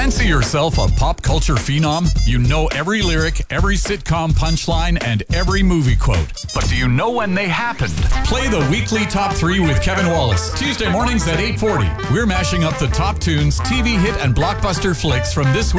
Fancy yourself a pop culture phenom? You know every lyric, every sitcom punchline, and every movie quote. But do you know when they happened? Play the weekly Top 3 with Kevin Wallace, Tuesday mornings at 8:40. We're mashing up the top tunes, TV hit, and blockbuster flicks from this week.